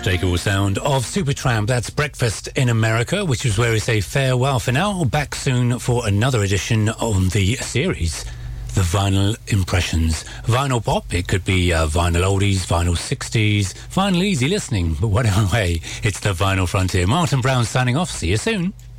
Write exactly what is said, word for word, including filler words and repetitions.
unmistakable sound of Supertramp. That's Breakfast in America, which is where we say farewell for now. Back soon for another edition on the series, The Vinyl Impressions. Vinyl pop, it could be uh, vinyl oldies, vinyl sixties, vinyl easy listening, but whatever way, it's the Vinyl Frontier. Martin Brown signing off. See you soon.